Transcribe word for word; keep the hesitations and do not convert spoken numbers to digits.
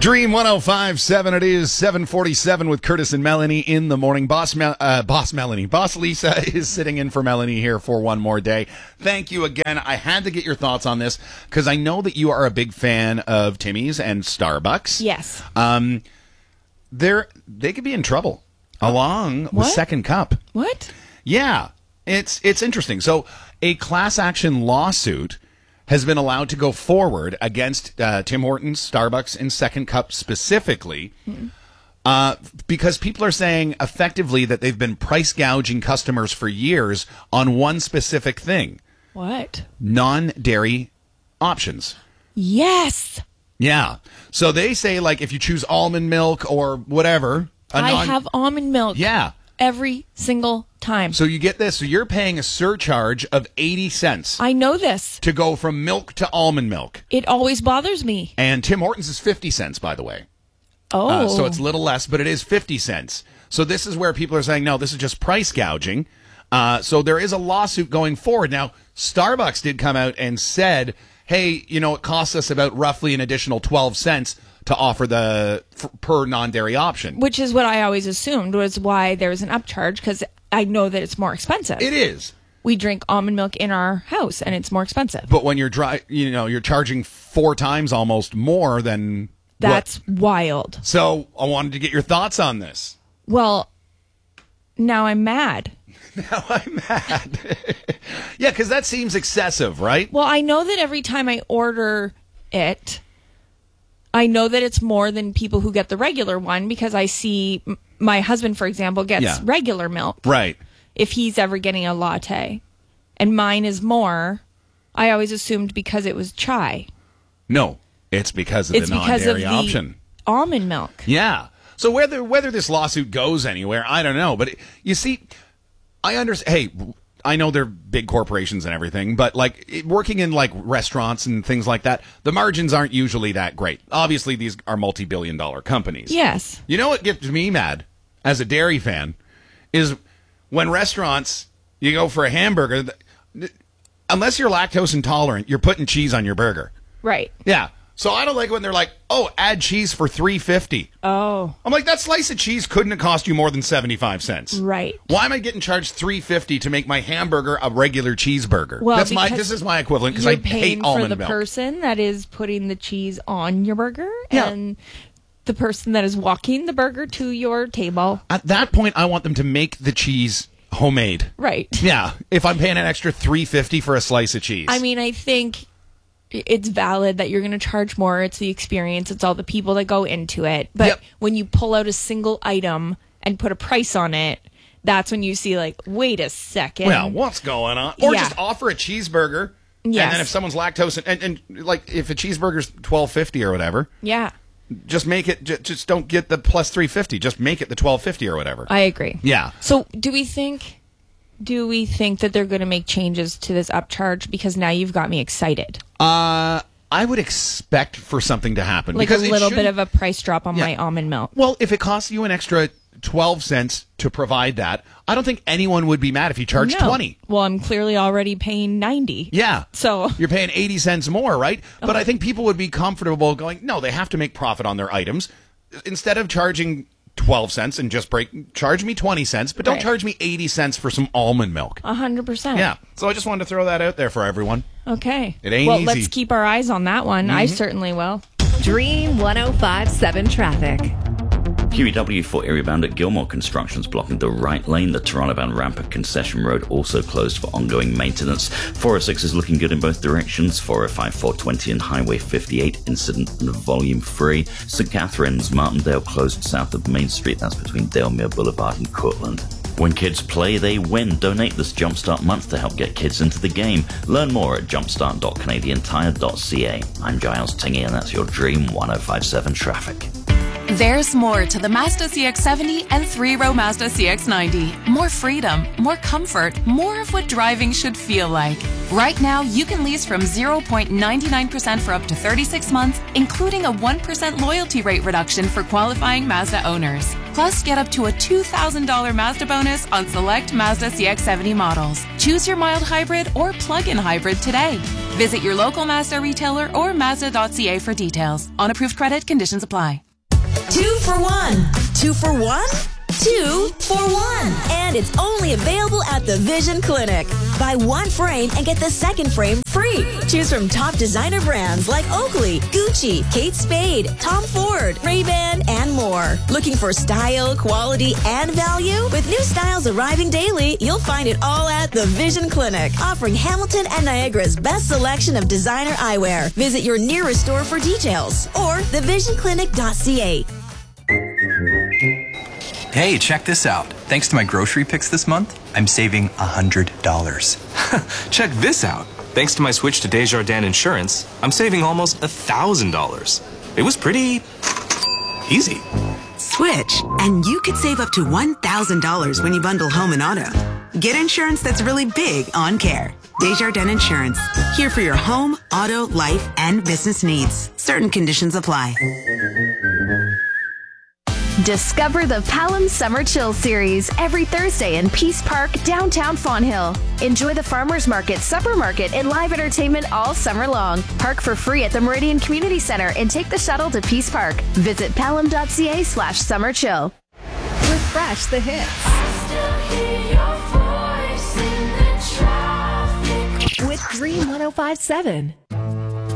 Dream one oh five point seven, it is seven forty-seven with Curtis and Melanie in the morning. Boss Mel- uh, Boss Melanie. Boss Lisa is sitting in for Melanie here for one more day. Thank you again. I had to get your thoughts on this because I know that you are a big fan of Timmy's and Starbucks. Yes. Um, they're, they could be in trouble along What? with Second Cup. What? Yeah, it's it's interesting. So a class action lawsuit has been allowed to go forward against uh, Tim Hortons, Starbucks, and Second Cup specifically mm-hmm. uh, because people are saying effectively that they've been price gouging customers for years on one specific thing. What? Non-dairy options. Yes. Yeah. So they say, like, if you choose almond milk or whatever. I non- have almond milk. Yeah. Every single time. So you get this. So you're paying a surcharge of eighty cents. I know this. To go from milk to almond milk. It always bothers me. And Tim Hortons is fifty cents, by the way. Oh. Uh, so it's a little less, but it is fifty cents. So this is where people are saying, no, this is just price gouging. Uh, so there is a lawsuit going forward. Now, Starbucks did come out and said, hey, you know, it costs us about roughly an additional twelve cents to offer the f- per non-dairy option. Which is what I always assumed was why there was an upcharge, because I know that it's more expensive. It is. We drink almond milk in our house, and it's more expensive. But when you're dry, you know, you're charging four times almost more than That's what? wild. So I wanted to get your thoughts on this. Well, now I'm mad. Now I'm mad. Yeah, because that seems excessive, right? Well, I know that every time I order it, I know that it's more than people who get the regular one because I see m- my husband, for example, gets Yeah. regular milk. Right. If he's ever getting a latte. And mine is more. I always assumed because it was chai. No, it's because of It's the because of non-dairy the option. almond milk. Yeah. So whether whether this lawsuit goes anywhere, I don't know. But it, you see, I understand. Hey, I know they're big corporations and everything, but like it, working in like restaurants and things like that, the margins aren't usually that great. Obviously, these are multi-billion dollar companies. Yes. You know what gets me mad as a dairy fan is when restaurants, you go for a hamburger, th- unless you're lactose intolerant, you're putting cheese on your burger. Right. Yeah. So I don't like when they're like, oh, add cheese for three fifty. Oh. I'm like, that slice of cheese couldn't have cost you more than seventy-five cents. Right. Why am I getting charged three fifty to make my hamburger a regular cheeseburger? Well, That's my because this is my equivalent because You're I hate paying almond for the milk. person that is putting the cheese on your burger Yeah. and the person that is walking the burger to your table. At that point, I want them to make the cheese homemade. Right. Yeah. If I'm paying an extra three fifty for a slice of cheese. I mean, I think it's valid that you're going to charge more. It's the experience. It's all the people that go into it. But Yep. when you pull out a single item and put a price on it, that's when you see, like, wait a second. well, what's going on? Or Yeah. just offer a cheeseburger. Yes. And then if someone's lactose and, and, and like if a cheeseburger's twelve fifty or whatever, Yeah, just make it. Just, just don't get the plus three fifty. Just make it the twelve fifty or whatever. I agree. Yeah. So do we think... Do we think that they're going to make changes to this upcharge? Because now you've got me excited. Uh, I would expect for something to happen. Like because a it little bit shouldn't- of a price drop on Yeah. my almond milk. Well, if it costs you an extra twelve cents to provide that, I don't think anyone would be mad if you charged No. twenty. Well, I'm clearly already paying ninety. Yeah. So- you're paying eighty cents more, right? But I think people would be comfortable going, no, they have to make profit on their items. Instead of charging twelve cents and just break, charge me twenty cents, but don't Right. charge me eighty cents for some almond milk. A hundred percent. Yeah. So I just wanted to throw that out there for everyone. Okay. It ain't well, easy. let's keep our eyes on that one. I certainly will. Dream one oh five point seven traffic. Q E W for area bound at Gilmore Construction's blocking the right lane. The Toronto bound ramp at Concession Road also closed for ongoing maintenance. four oh six is looking good in both directions. four oh five, four twenty and Highway fifty-eight incident and volume free. Saint Catharines, Martindale closed south of Main Street. That's between Dalemere Boulevard and Cortland. When kids play, they win. Donate this Jumpstart month to help get kids into the game. Learn more at jumpstart dot canadian tire dot c a. I'm Giles Tingy and that's your Dream one oh five point seven traffic. There's more to the Mazda C X seventy and three-row Mazda C X ninety. More freedom, more comfort, more of what driving should feel like. Right now, you can lease from zero point nine nine percent for up to thirty-six months, including a one percent loyalty rate reduction for qualifying Mazda owners. Plus, get up to a two thousand dollars Mazda bonus on select Mazda C X seventy models. Choose your mild hybrid or plug-in hybrid today. Visit your local Mazda retailer or Mazda dot C A for details. On approved credit, conditions apply. Two for one. Two for one? Two for one. And it's only available at the Vision Clinic. Buy one frame and get the second frame free. Choose from top designer brands like Oakley, Gucci, Kate Spade, Tom Ford, Ray-Ban, and more. Looking for style, quality, and value? With new styles arriving daily, you'll find it all at the Vision Clinic, offering Hamilton and Niagara's best selection of designer eyewear. Visit your nearest store for details or the vision clinic dot c a. Hey, check this out. Thanks to my grocery picks this month, I'm saving one hundred dollars. Check this out. Thanks to my switch to Desjardins Insurance, I'm saving almost one thousand dollars. It was pretty easy. Switch, and you could save up to one thousand dollars when you bundle home and auto. Get insurance that's really big on care. Desjardins Insurance. Here for your home, auto, life, and business needs. Certain conditions apply. Discover the Palom Summer Chill Series every Thursday in Peace Park, downtown Fonthill. Enjoy the Farmers Market, Supper Market, and live entertainment all summer long. Park for free at the Meridian Community Center and take the shuttle to Peace Park. Visit palom dot c a slash summer chill. Refresh the hits. With Dream one oh five point seven.